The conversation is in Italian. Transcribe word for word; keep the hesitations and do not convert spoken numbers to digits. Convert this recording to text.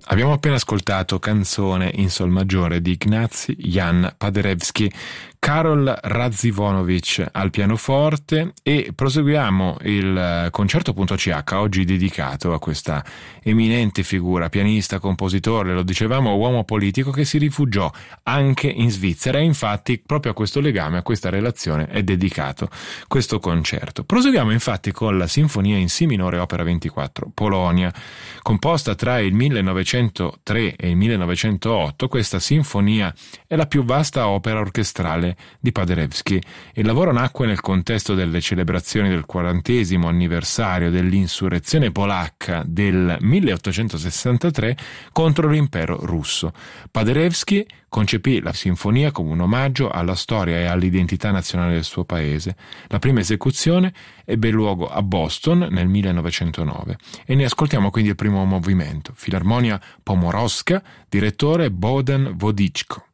Abbiamo appena ascoltato Canzone in sol maggiore di Ignacy Jan Paderewski, Karol Radzivonovich al pianoforte, e proseguiamo il concerto punto C H, oggi dedicato a questa eminente figura, pianista, compositore, lo dicevamo, uomo politico che si rifugiò anche in Svizzera, e infatti proprio a questo legame, a questa relazione è dedicato questo concerto. Proseguiamo infatti con la Sinfonia in Si minore opera ventiquattro, Polonia, composta tra il millenovecentotre e il millenovecentootto. Questa sinfonia è la più vasta opera orchestrale di Paderewski. Il lavoro nacque nel contesto delle celebrazioni del quarantesimo anniversario dell'insurrezione polacca del milleottocentosessantatré contro l'impero russo. Paderewski concepì la sinfonia come un omaggio alla storia e all'identità nazionale del suo paese. La prima esecuzione ebbe luogo a Boston nel millenovecentonove e ne ascoltiamo quindi il primo movimento. Filarmonia Pomorowska, direttore Bohdan Wodiczko.